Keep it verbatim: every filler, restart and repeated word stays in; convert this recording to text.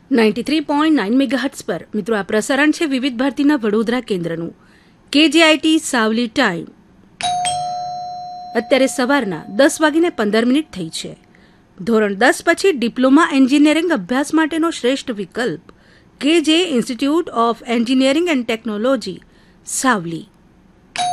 Ninety three point nine megahertz પર મિત્રો આ પ્રસારણ છે વિવિધ ભારતીના વડોદરા કેન્દ્રનું કેજીઆઈટી સાવલી ટાઈમ. અત્યારે સવારના દસ વાગીને પંદર મિનિટ થઈ છે. ધોરણ દસ પછી ડિપ્લોમા એન્જિનિયરિંગ અભ્યાસ માટેનો શ્રેષ્ઠ વિકલ્પ કેજે institute of engineering and technology Savli.